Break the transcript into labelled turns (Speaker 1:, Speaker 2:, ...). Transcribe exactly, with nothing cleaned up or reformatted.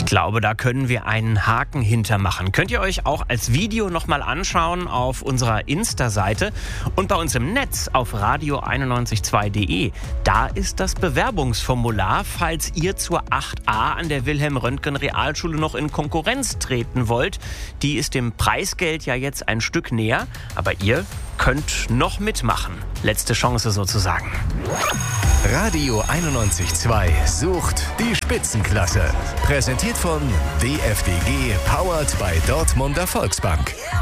Speaker 1: glaube, da können wir einen Haken hintermachen. Könnt ihr euch auch als Video nochmal anschauen auf unserer Insta-Seite und bei uns im Netz auf radio einundneunzig Komma zwei punkt de. Da ist das Bewerbungsformular, falls ihr zur acht a an der Wilhelm-Röntgen-Realschule noch in Konkurrenz treten wollt. Die ist dem Preisgeld ja jetzt ein Stück näher, aber ihr könnt noch mitmachen. Letzte Chance sozusagen.
Speaker 2: Radio einundneunzig Komma zwei sucht die Spitzenklasse. Präsentiert von D F D G, powered by Dortmunder Volksbank.